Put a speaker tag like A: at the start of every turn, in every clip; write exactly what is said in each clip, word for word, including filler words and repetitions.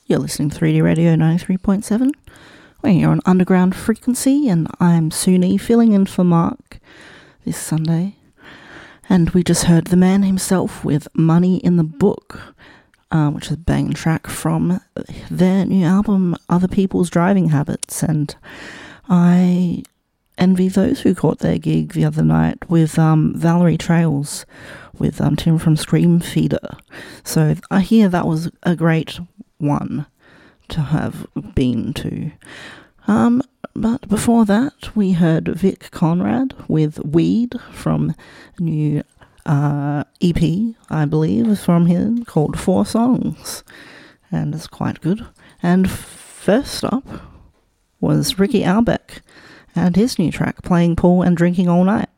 A: You're listening to three D Radio ninety-three point seven. We're here on Underground Frequency, and I'm Suni, filling in for Mark this Sunday. And we just heard the man himself with Money in the Book, uh, which is a banging track from their new album, Other People's Driving Habits. And I envy those who caught their gig the other night with um, Valerie Trails, with um, Tim from Scream Feeder. So I hear that was a great one to have been to. Um, but before that, we heard Vic Conrad with Weed from a new uh, E P, I believe, from him, called Four Songs. And it's quite good. And first up was Ricky Albeck and his new track, Playing Pool and Drinking All Night.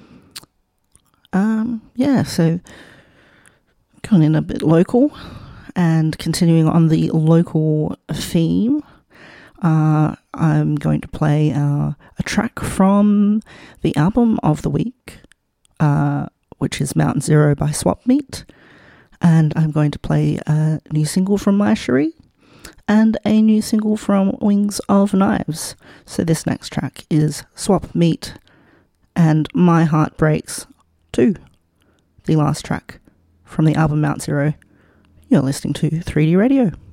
A: Um, yeah, so going in a bit local. And continuing on the local theme, uh, I'm going to play uh, a track from the album of the week, uh, which is Mountain Zero by Swap Meat. And I'm going to play a new single from My Cherie and a new single from Wings of Knives. So this next track is Swap Meat and My Heart Breaks two, the last track from the album Mount Zero. You're listening to three D Radio.